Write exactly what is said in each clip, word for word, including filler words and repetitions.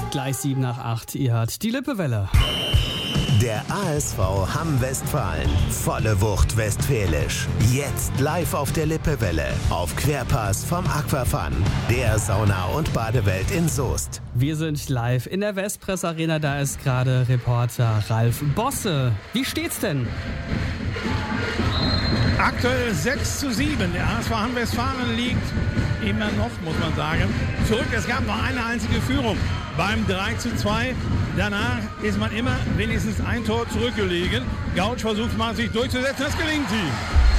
Gleich sieben nach acht. Ihr hört die Lippewelle. Der A S V Hamm-Westfalen. Volle Wucht westfälisch. Jetzt live auf der Lippewelle. Auf Querpass vom Aquafun. Der Sauna- und Badewelt in Soest. Wir sind live in der Westpress Arena. Da ist gerade Reporter Ralf Bosse. Wie steht's denn? Aktuell sechs zu sieben. Der A S V Hamm-Westfalen liegt immer noch, muss man sagen, zurück. Es gab noch eine einzige Führung beim drei zu zwei. Danach ist man immer wenigstens ein Tor zurückgelegen. Gautsch versucht mal, sich durchzusetzen. Das gelingt ihm.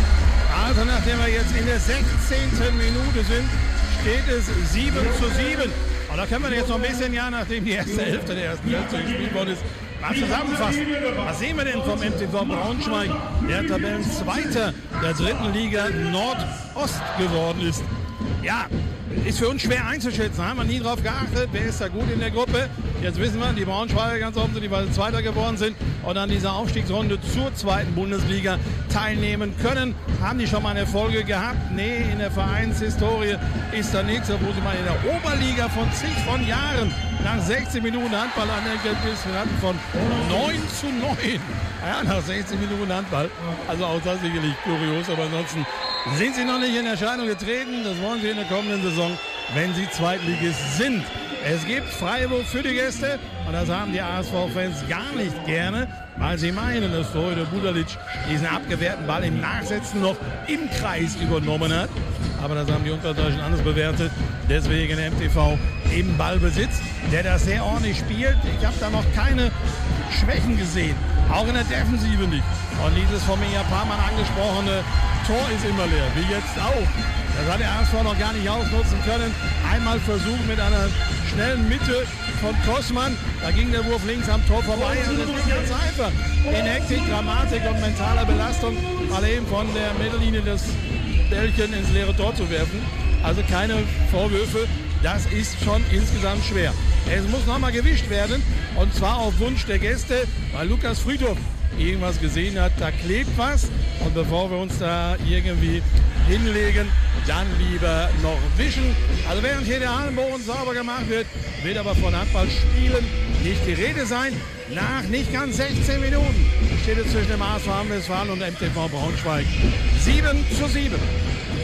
Also nachdem wir jetzt in der sechzehnten Minute sind, steht es sieben zu sieben. Und da können wir jetzt noch ein bisschen, ja, nachdem die erste Hälfte der ersten Hälfte gespielt worden ist, mal zusammenfassen. Was sehen wir denn vom M T V Braunschweig, der Tabellenzweiter der dritten Liga Nordost geworden ist? Ja, ist für uns schwer einzuschätzen. Haben wir nie drauf geachtet, wer ist da gut in der Gruppe. Jetzt wissen wir, die Braunschweiger ganz offensichtlich, weil sie Zweiter geworden sind und an dieser Aufstiegsrunde zur zweiten Bundesliga teilnehmen können. Haben die schon mal eine Erfolge gehabt? Nee, in der Vereinshistorie ist da nichts, obwohl sie mal in der Oberliga von zig von Jahren nach sechzehn Minuten Handball anerkannt hatten von neun zu neun. Ja, nach sechzehn Minuten Handball. Also auch das sicherlich kurios, aber ansonsten sind sie noch nicht in Erscheinung getreten. Das wollen sie in der kommenden Saison, wenn sie Zweitligist sind. Es gibt Freiburg für die Gäste und das haben die A S V-Fans gar nicht gerne, weil sie meinen, dass Torhüter Budalic diesen abgewehrten Ball im Nachsetzen noch im Kreis übernommen hat. Aber das haben die Unterdeutschen anders bewertet. Deswegen M T V im Ballbesitz, der das sehr ordentlich spielt. Ich habe da noch keine Schwächen gesehen, auch in der Defensive nicht. Und dieses von mir ja ein paar Mal angesprochene Tor ist immer leer, wie jetzt auch. Das hat der A S V noch gar nicht ausnutzen können. Einmal versucht mit einer schnellen Mitte von Kossmann. Da ging der Wurf links am Tor vorbei. Und das ist nicht ganz einfach. In Hektik, Dramatik und mentaler Belastung mal eben von der Mittellinie das Bällchen ins leere Tor zu werfen. Also keine Vorwürfe. Das ist schon insgesamt schwer. Es muss nochmal gewischt werden. Und zwar auf Wunsch der Gäste, weil Lukas Friedhoff irgendwas gesehen hat, da klebt was. Und bevor wir uns da irgendwie hinlegen, dann lieber noch wischen. Also während hier der Hallenboden sauber gemacht wird, wird aber von Handballspielen nicht die Rede sein. Nach nicht ganz sechzehn Minuten steht es zwischen dem A S V Hamm-Westfalen und dem M T V Braunschweig sieben zu sieben.